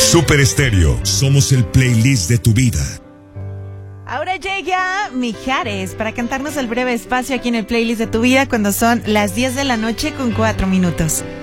Super Estéreo, somos el playlist de tu vida. Ahora llega Mijares para cantarnos el breve espacio aquí en el playlist de tu vida cuando son las 10 de la noche con 4 minutos.